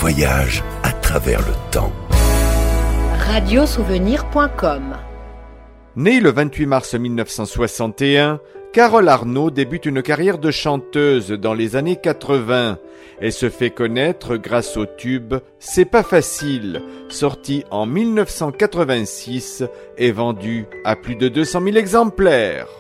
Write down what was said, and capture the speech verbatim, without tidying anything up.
voyage à travers le temps. radiosouvenir point com. Née le vingt-huit mars mille neuf cent soixante et un, Carole Arnaud débute une carrière de chanteuse dans les années quatre-vingts. Elle se fait connaître grâce au tube « C'est pas facile », sorti en mille neuf cent quatre-vingt-six et vendu à plus de deux cent mille exemplaires.